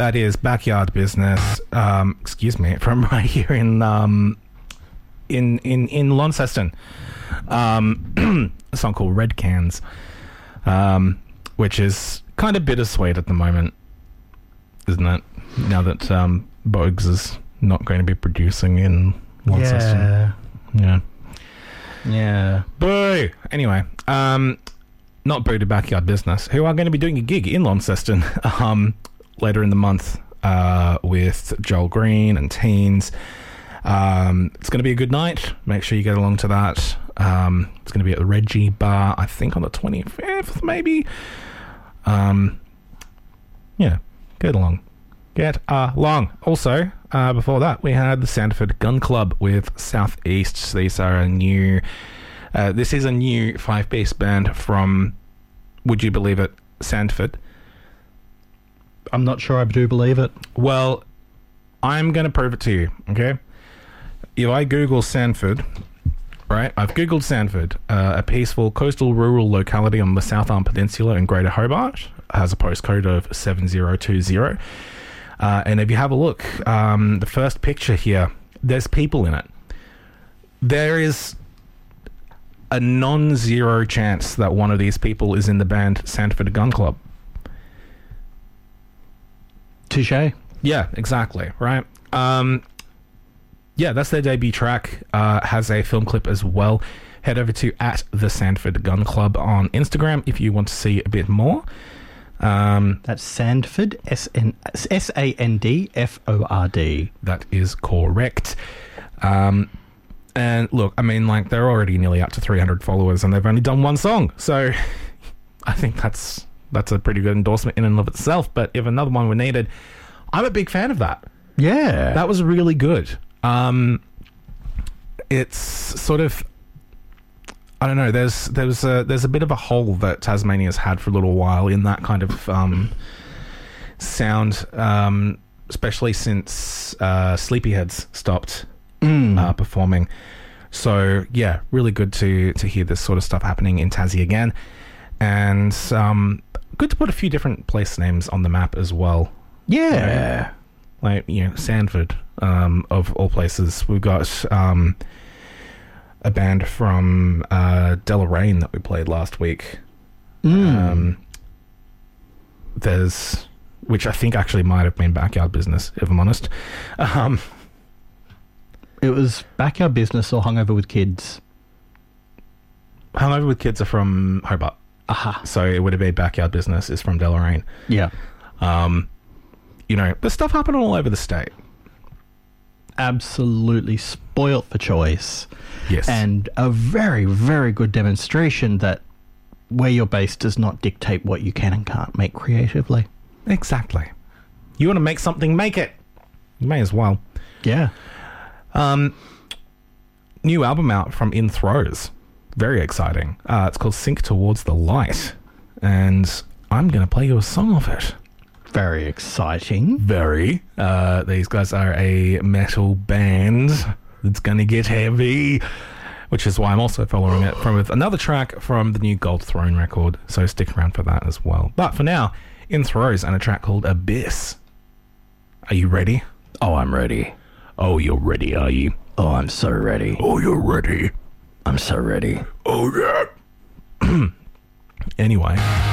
That is Backyard Business. Excuse me, from right here in Launceston. A song called Red Cans, which is kind of bittersweet at the moment, isn't it? Now that Bogues is not going to be producing in Launceston. Yeah. Boo! Anyway, not boo to Backyard Business, who are going to be doing a gig in Launceston later in the month with Joel Green and Teens. It's going to be a good night. Make sure you get along to that. It's going to be at the Reggie Bar, I think on the 25th, maybe. Yeah, get along. Get along. Also, before that, we had the Sandford Gun Club with Southeast. These are a new... this is a new 5-piece band from, would you believe it, Sandford. I'm not sure I do believe it. Well, I'm going to prove it to you, okay? If I Google Sandford, right? I've Googled Sandford, a peaceful coastal rural locality on the South Arm Peninsula in Greater Hobart. Has a postcode of 7020. And if you have a look, the first picture here, there's people in it. There is a non-zero chance that one of these people is in the band Sandford Gun Club. Touché. Yeah, exactly, right? Yeah, that's their debut track. Has a film clip as well. Head over to @the Sandford Gun Club on Instagram if you want to see a bit more. That's Sandford, Sandford. That is correct. And look, I mean, like, they're already nearly up to 300 followers and they've only done one song. So I think that's a pretty good endorsement in and of itself. But if another one were needed, I'm a big fan of that. Yeah. That was really good. It's sort of... I don't know, there's a bit of a hole that Tasmania's had for a little while in that kind of sound, especially since Sleepyheads stopped performing. So yeah, really good to hear this sort of stuff happening in Tassie again, and good to put a few different place names on the map as well. Yeah, like, you know, Sandford, of all places. We've got a band from Deloraine that we played last week. There's, which I think actually might have been Backyard Business, if I'm honest. It was Backyard Business or Hungover with Kids. Hungover with Kids are from Hobart. Aha. So it would have been Backyard Business is from Deloraine. Yeah. You know, there's stuff happening all over the state. Absolutely spoilt for choice. Yes. And a very, very good demonstration that where you're based does not dictate what you can and can't make creatively. Exactly. You want to make something, make it. You may as well. Yeah. New album out from In Throws. Very exciting. It's called Sink Towards the Light. And I'm going to play you a song off it. Very exciting. Very. These guys are a metal band that's going to get heavy, which is why I'm also following it with another track from the new Gold Throne record. So stick around for that as well. But for now, In Throws and a track called Abyss. Are you ready? Oh, I'm ready. Oh, you're ready, are you? Oh, I'm so ready. Oh, you're ready. I'm so ready. Oh, yeah. Anyway...